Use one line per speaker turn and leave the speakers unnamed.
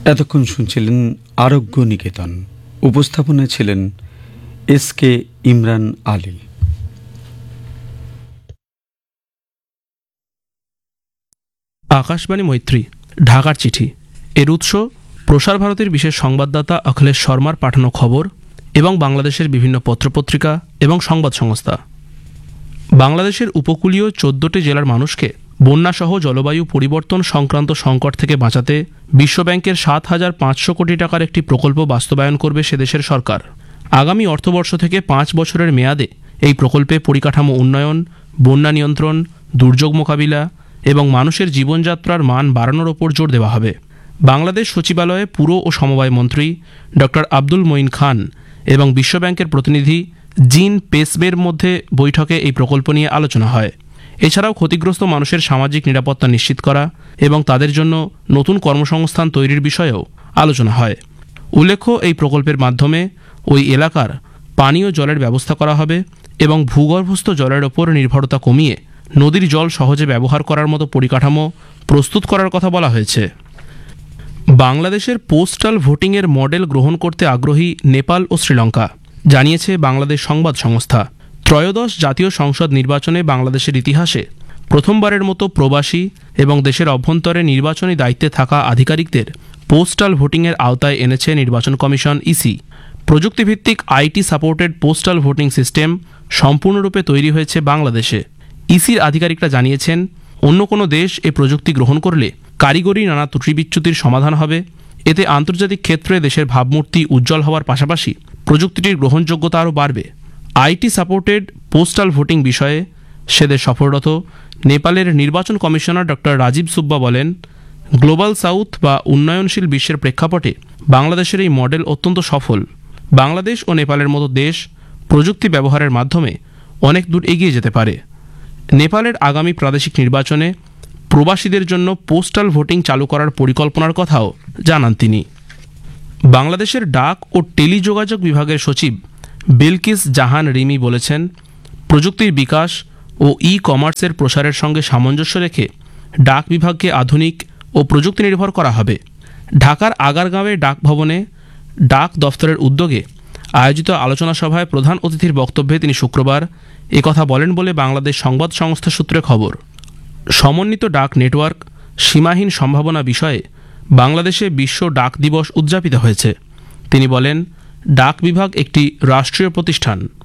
এতক্ষণ শুনছিলেন আরোগ্য নিকেতন। উপস্থাপনায় ছিলেন এস.কে. ইমরান আলী।
আকাশবাণী মৈত্রী, ঢাকার চিঠি। এর উৎস প্রসার ভারতীর বিশেষ সংবাদদাতা অখিলেশ শর্মার পাঠানো খবর এবং বাংলাদেশের বিভিন্ন পত্রপত্রিকা এবং সংবাদ সংস্থা। বাংলাদেশের উপকূলীয় 14টি জেলার মানুষকে বন্যাসহ জলবায়ু পরিবর্তন সংক্রান্ত সংকট থেকে বাঁচাতে বিশ্বব্যাংকের 7,500 কোটি টাকার একটি প্রকল্প বাস্তবায়ন করবে সে দেশের সরকার। আগামী অর্থবর্ষ থেকে 5 বছরের মেয়াদে এই প্রকল্পে পরিকাঠামো উন্নয়ন, বন্যা নিয়ন্ত্রণ, দুর্যোগ মোকাবিলা এবং মানুষের জীবনযাত্রার মান বাড়ানোর ওপর জোর দেওয়া হবে। বাংলাদেশ সচিবালয়ে পুর ও সমবায় মন্ত্রী ডক্টর আব্দুল মঈন খান এবং বিশ্বব্যাংকের প্রতিনিধি জিন পেসবের মধ্যে বৈঠকে এই প্রকল্প নিয়ে আলোচনা হয়। এছাড়াও ক্ষতিগ্রস্ত মানুষের সামাজিক নিরাপত্তা নিশ্চিত করা এবং তাদের জন্য নতুন কর্মসংস্থান তৈরির বিষয়েও আলোচনা হয়। উল্লেখ্য, এই প্রকল্পের মাধ্যমে ওই এলাকার পানীয় জলের ব্যবস্থা করা হবে এবং ভূগর্ভস্থ জলের ওপর নির্ভরতা কমিয়ে নদীর জল সহজে ব্যবহার করার মতো পরিকাঠামো প্রস্তুত করার কথা বলা হয়েছে। বাংলাদেশের পোস্টাল ভোটিংয়ের মডেল গ্রহণ করতে আগ্রহী নেপাল ও শ্রীলঙ্কা, জানিয়েছে বাংলাদেশ সংবাদ সংস্থা। ত্রয়োদশ জাতীয় সংসদ নির্বাচনে বাংলাদেশের ইতিহাসে প্রথমবারের মতো প্রবাসী এবং দেশের অভ্যন্তরে নির্বাচনী দায়িত্বে থাকা আধিকারিকদের পোস্টাল ভোটিংয়ের আওতায় এনেছে নির্বাচন commission EC. প্রযুক্তিভিত্তিক IT supported postal voting system সম্পূর্ণরূপে তৈরি হয়েছে বাংলাদেশে। ইসির আধিকারিকরা জানিয়েছেন, অন্য কোনো দেশ এ প্রযুক্তি গ্রহণ করলে কারিগরি নানা ত্রুটি বিচ্যুতির সমাধান হবে। এতে আন্তর্জাতিক ক্ষেত্রে দেশের ভাবমূর্তি উজ্জ্বল হওয়ার পাশাপাশি প্রযুক্তিটির গ্রহণযোগ্যতা আরও বাড়বে। আইটি সাপোর্টেড পোস্টাল ভোটিং বিষয়ে সেদের সফররত নেপালের নির্বাচন কমিশনার ডক্টর রাজীব সুব্বা বলেন, গ্লোবাল সাউথ বা উন্নয়নশীল বিশ্বের প্রেক্ষাপটে বাংলাদেশের এই মডেল অত্যন্ত সফল। বাংলাদেশ ও নেপালের মতো দেশ প্রযুক্তি ব্যবহারের মাধ্যমে অনেক দূর এগিয়ে যেতে পারে। নেপালের আগামী প্রাদেশিক নির্বাচনে প্রবাসীদের জন্য পোস্টাল ভোটিং চালু করার পরিকল্পনার কথাও জানান তিনি। বাংলাদেশের ডাক ও টেলিযোগাযোগ বিভাগের সচিব বিলকিস জাহান রিমি বলেছেন, প্রযুক্তির বিকাশ ও ই-কমার্সের প্রসারের সঙ্গে সামঞ্জস্য রেখে ডাক বিভাগকে আধুনিক ও প্রযুক্তি নির্ভর করা হবে। ঢাকার আগারগাঁওয়ে ডাক ভবনে ডাক দফতরের উদ্যোগে আয়োজিত আলোচনা সভায় প্রধান অতিথির বক্তব্যে তিনি শুক্রবার একথা বলেন বলে বাংলাদেশ সংবাদ সংস্থা সূত্রে খবর। সমন্বিত ডাক নেটওয়ার্ক, সীমাহীন সম্ভাবনা বিষয়ে বাংলাদেশে বিশ্ব ডাক দিবস উদযাপিত হয়েছে। তিনি বলেন, ডাক বিভাগ একটি রাষ্ট্রীয় প্রতিষ্ঠান।